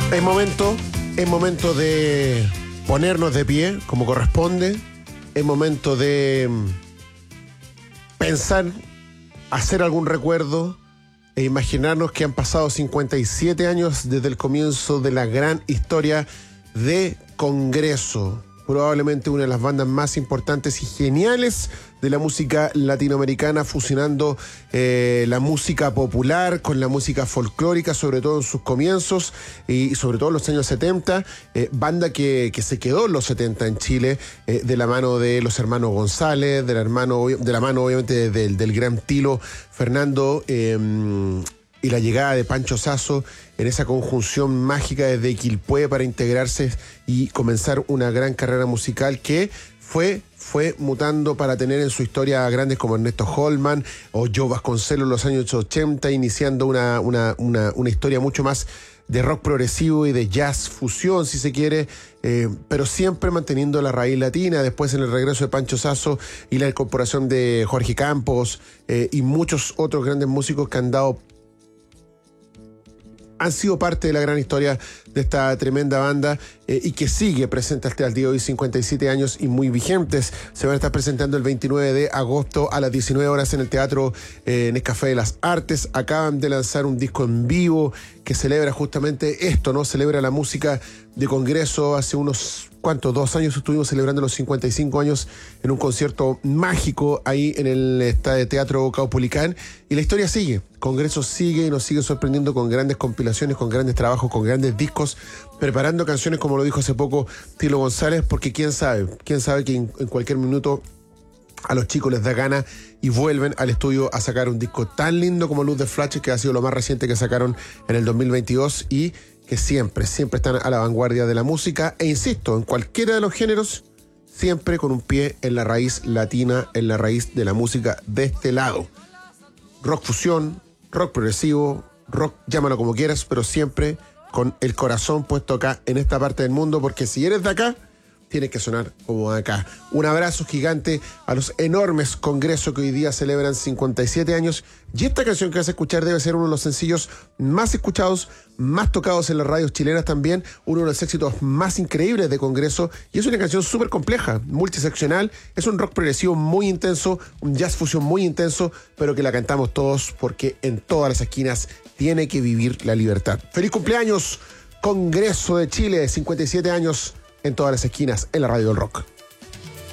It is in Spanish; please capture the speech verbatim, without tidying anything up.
Es momento, es momento de ponernos de pie como corresponde. Es momento de pensar, hacer algún recuerdo e imaginarnos que han pasado cincuenta y siete años desde el comienzo de la gran historia de Congreso. Probablemente una de las bandas más importantes y geniales de la música latinoamericana, fusionando eh, la música popular con la música folclórica, sobre todo en sus comienzos y sobre todo en los años setenta. Eh, banda que, que se quedó en los setenta en Chile, eh, de la mano de los hermanos González, de la, hermano, de la mano obviamente del, del gran Tilo Fernando, eh, y la llegada de Pancho Sasso en esa conjunción mágica desde Quilpué para integrarse y comenzar una gran carrera musical que fue, fue mutando para tener en su historia a grandes como Ernesto Holman o Joe Vasconcelos en los años ochenta, iniciando una, una, una, una historia mucho más de rock progresivo y de jazz fusión, si se quiere, eh, pero siempre manteniendo la raíz latina. Después, en el regreso de Pancho Sasso y la incorporación de Jorge Campos eh, y muchos otros grandes músicos que han dado han sido parte de la gran historia de esta tremenda banda eh, y que sigue presente hasta el día de hoy, cincuenta y siete años y muy vigentes. Se van a estar presentando el veintinueve de agosto a las diecinueve horas en el Teatro eh, Nescafé de las Artes. Acaban de lanzar un disco en vivo que celebra justamente esto, ¿no? Celebra la música de Congreso. Hace unos, ¿cuántos? Dos años estuvimos celebrando los cincuenta y cinco años en un concierto mágico ahí en el Teatro Caupolicán. Y la historia sigue. Congreso sigue y nos sigue sorprendiendo con grandes compilaciones, con grandes trabajos, con grandes discos, preparando canciones como lo dijo hace poco Tilo González, porque quién sabe, quién sabe que en, en cualquier minuto a los chicos les da gana y vuelven al estudio a sacar un disco tan lindo como Luz de Flashes, que ha sido lo más reciente que sacaron en el dos mil veintidós y que siempre, siempre están a la vanguardia de la música. E insisto, en cualquiera de los géneros, siempre con un pie en la raíz latina, en la raíz de la música de este lado. Rock fusión, rock progresivo, rock, llámalo como quieras, pero siempre con el corazón puesto acá en esta parte del mundo, porque si eres de acá, tienes que sonar como acá. Un abrazo gigante a los enormes Congresos que hoy día celebran cincuenta y siete años. Y esta canción que vas a escuchar debe ser uno de los sencillos más escuchados, más tocados en las radios chilenas también, uno de los éxitos más increíbles de Congreso. Y es una canción súper compleja, multiseccional. Es un rock progresivo muy intenso, un jazz fusión muy intenso, pero que la cantamos todos porque en todas las esquinas tiene que vivir la libertad. ¡Feliz cumpleaños, Congreso de Chile! cincuenta y siete años en todas las esquinas en la radio del rock.